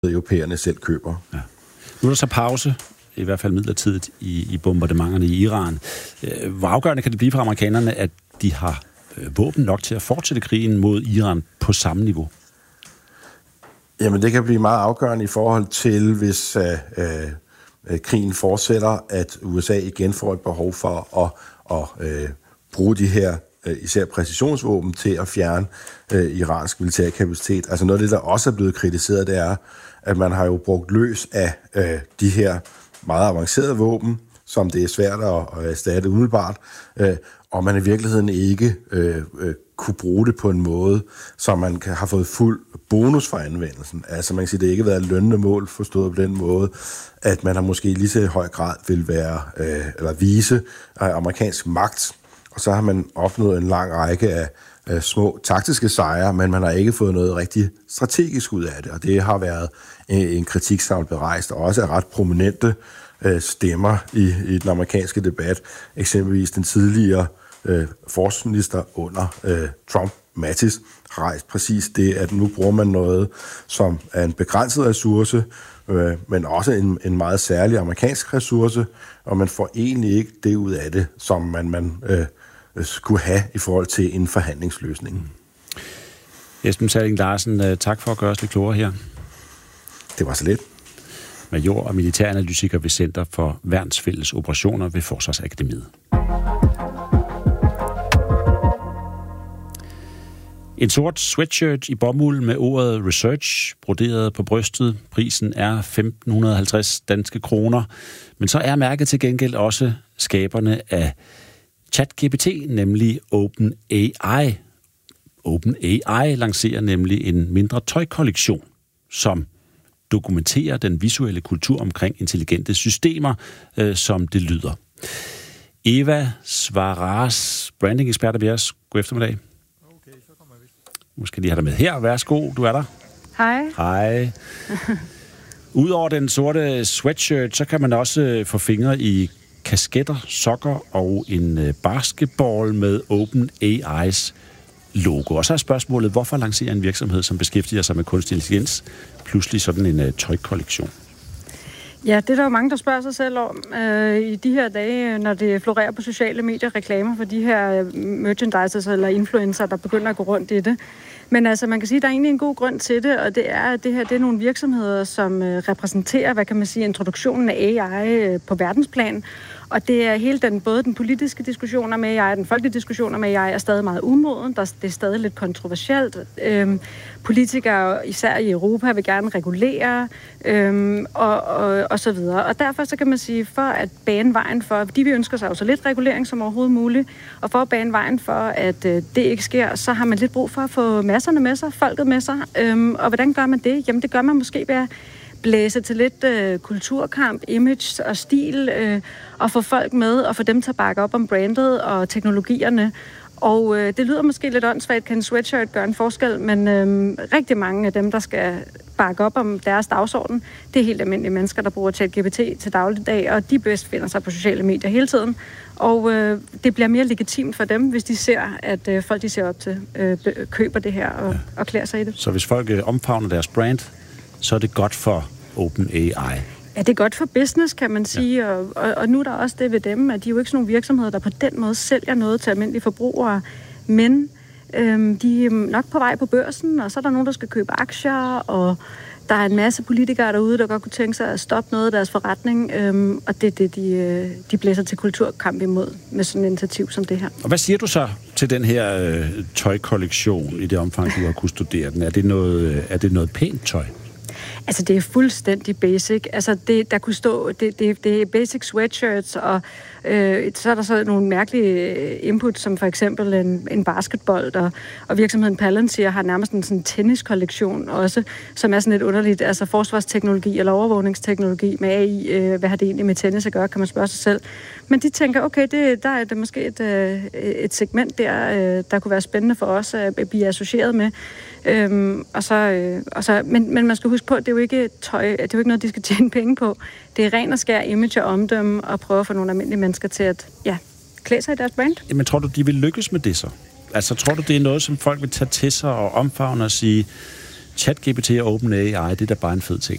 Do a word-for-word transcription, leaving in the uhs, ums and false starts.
europæerne selv køber. Ja. Nu er der så pause, i hvert fald midlertidigt, i, i bombardementerne i Iran. Hvor afgørende kan det blive for amerikanerne, at de har våben nok til at fortsætte krigen mod Iran på samme niveau? Jamen, det kan blive meget afgørende i forhold til, hvis øh, øh, krigen fortsætter, at U S A igen får et behov for at, at øh, bruge de her øh, især præcisionsvåben til at fjerne øh, iransk militærkapacitet. Altså noget af det, der også er blevet kritiseret, det er, at man har jo brugt løs af øh, de her meget avancerede våben, som det er svært at, at erstatte umiddelbart, øh, og man i virkeligheden ikke øh, øh, kunne bruge det på en måde, så man kan have fået fuld bonus for anvendelsen. Altså man kan sige, det har ikke været lønnende mål forstået på den måde, at man har måske lige så i høj grad vil være, øh, eller vise øh, amerikansk magt, og så har man opnået en lang række af øh, små taktiske sejre, men man har ikke fået noget rigtig strategisk ud af det, og det har været øh, en kritik, som er berejst, og også er ret prominente øh, stemmer i, i den amerikanske debat. Eksempelvis den tidligere øh, forsvarsminister under øh, Trump, Mattis, har rejst præcis det, at nu bruger man noget, som er en begrænset ressource, øh, men også en, en meget særlig amerikansk ressource, og man får egentlig ikke det ud af det, som man, man øh, skulle have i forhold til en forhandlingsløsning. Esben Salling Larsen, tak for at gøre os lidt klogere her. Det var så lidt. Major og militæranalytiker ved Center for Værnsfælles Operationer ved Forsvarsakademiet. En sort sweatshirt i bomuld med ordet research broderet på brystet. Prisen er femten halvtreds danske kroner. Men så er mærket til gengæld også skaberne af ChatGPT, nemlig OpenAI. OpenAI lancerer nemlig en mindre tøjkollektion, som dokumenterer den visuelle kultur omkring intelligente systemer, øh, som det lyder. Eva Svaras, branding-ekspert ved os. God eftermiddag. Okay, så kommer vi. Nu skal lige have dig med her. Værsgo, du er der. Hej. Hej. Udover den sorte sweatshirt, så kan man også få fingre i kasketter, sokker og en basketball med OpenAI's logo. Og så er spørgsmålet, hvorfor lancerer en virksomhed, som beskæftiger sig med kunstig intelligens, pludselig sådan en uh, tøjkollektion? Ja, det er der jo mange, der spørger sig selv om øh, i de her dage, når det florerer på sociale medier, reklamer for de her merchandisers eller influencer, der begynder at gå rundt i det. Men altså, man kan sige, at der er egentlig en god grund til det, og det er, at det her det er nogle virksomheder, som øh, repræsenterer, hvad kan man sige, introduktionen af A I øh, på verdensplan. Og det er hele den, både den politiske diskussion om A I og den folkelige diskussion om A I er stadig meget umoden. Der, det er stadig lidt kontroversielt. Øhm, politikere, især i Europa, vil gerne regulere øhm, og, og, og så videre. Og derfor så kan man sige, for at bane vejen for, fordi vi ønsker sig jo så lidt regulering som overhovedet muligt, og for at bane vejen for, at øh, det ikke sker, så har man lidt brug for at få masserne med sig, folket med sig. Øhm, og hvordan gør man det? Jamen det gør man måske ved at blæse til lidt øh, kulturkamp, image og stil, øh, og få folk med, og få dem til at bakke op om brandet og teknologierne. Og øh, det lyder måske lidt åndssvagt, kan en sweatshirt gøre en forskel, men øh, rigtig mange af dem, der skal bakke op om deres dagsorden, det er helt almindelige mennesker, der bruger ChatGPT til dagligdag, og de bedst finder sig på sociale medier hele tiden. Og øh, det bliver mere legitimt for dem, hvis de ser, at øh, folk, de ser op til, øh, køber det her og, ja. og klæder sig i det. Så hvis folk øh, omfavner deres brand, så er det godt for OpenAI. Ja, det er godt for business, kan man sige, ja. og, og, og nu er der også det ved dem, at de er jo ikke sådan nogle virksomheder, der på den måde sælger noget til almindelige forbrugere, men øhm, de er nok på vej på børsen, og så er der nogen, der skal købe aktier, og der er en masse politikere derude, der godt kunne tænke sig at stoppe noget af deres forretning, øhm, og det er det, de, de blæser til kulturkamp imod med sådan et initiativ som det her. Og hvad siger du så til den her øh, tøjkollektion i det omfang, du har kunnet studere den? Er det noget, er det noget pænt tøj? Altså, det er fuldstændig basic. Altså, det, der kunne stå, det, det, det er basic sweatshirts, og øh, så er der så nogle mærkelige input, som for eksempel en, en basketball, og, og virksomheden Palantir har nærmest en sådan tenniskollektion også, som er sådan lidt underligt, altså forsvarsteknologi eller overvågningsteknologi med A I. Øh, hvad har det egentlig med tennis at gøre, kan man spørge sig selv. Men de tænker, okay, det, der er det måske et, et segment der, der kunne være spændende for os at blive associeret med. Øhm, og så, øh, og så, men, men man skal huske på, at det er jo ikke tøj, det er jo ikke noget, de skal tjene penge på. Det er ren og skær image og omdømme og prøve at få nogle almindelige mennesker til at ja, klæde sig i deres brand. Jamen tror du, de vil lykkes med det så? Altså tror du, det er noget, som folk vil tage til sig og omfavne og sige, ChatGPT og OpenAI, det er da bare en fed ting.